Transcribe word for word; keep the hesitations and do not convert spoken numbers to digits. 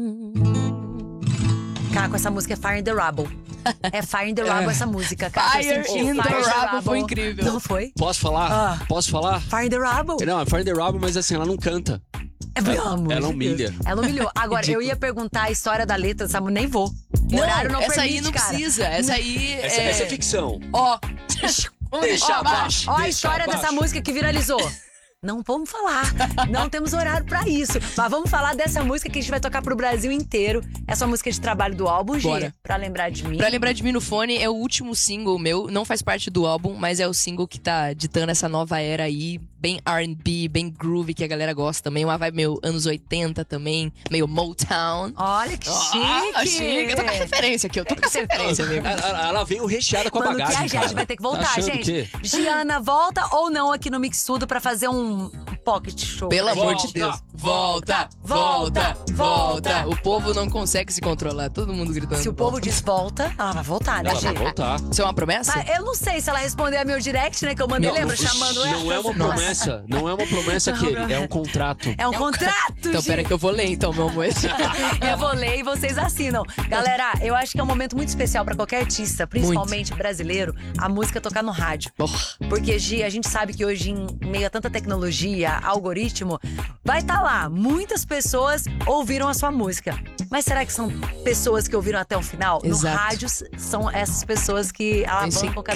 Cara, com essa música é Fire in the Rubble. É Fire in the Rubble essa música, cara. Fire in the Rubble foi incrível. Não foi? Posso falar? Ah. Posso falar? Fire in the Rubble. Não, é Fire in the Rubble, mas assim, ela não canta. É, Ela, amor ela de humilha. Deus. Ela humilhou. Agora, eu ia perguntar a história da letra dessa música, nem vou. O Não, horário não essa permite, aí não cara. precisa. Essa aí Essa é... essa é ficção. Ó, Deixa ó, abaixo. Ó a deixa história abaixo. dessa música que viralizou. Não vamos falar, não temos horário pra isso. Mas vamos falar dessa música que a gente vai tocar pro Brasil inteiro. Essa música de trabalho do álbum, G, Bora. Pra Lembrar de Mim. Pra Lembrar de Mim no Fone é o último single meu. Não faz parte do álbum, mas é o single que tá ditando essa nova era aí. Bem R and B, bem groovy, que a galera gosta também. Uma vibe meio anos oitenta também, meio Motown. Olha que chique. Ah, chique. Eu tô com a referência aqui, eu tô com a referência, amigo. Ela, ela- ela veio recheada com a Quando que bagagem, a gente cara. vai ter que Tá voltar, achando gente. que- Giana, volta ou não aqui no Mixudo pra fazer um pocket show? Pelo pra amor gente? de Deus. Volta, volta, volta. O povo não consegue se controlar, todo mundo gritando. Se o povo diz volta, ela vai voltar, né, Ela vai Gi? voltar. Isso é uma promessa? Mas eu não sei se ela responder a meu direct, né? Que eu mandei, Não, lembra? Não, Chamando ela. não é uma promessa. Não é uma promessa que é um contrato. É um contrato, Então, Gi. pera que eu vou ler então, meu amor. Eu vou ler e vocês assinam. Galera, eu acho que é um momento muito especial pra qualquer artista, principalmente brasileiro, a música tocar no rádio. Porra. Porque, Gi, a gente sabe que hoje, em meio a tanta tecnologia, algoritmo, vai estar lá. Muitas pessoas ouviram a sua música. Mas será que são pessoas que ouviram até o final? Exato. No rádio, são essas pessoas que Isso é alavancam cada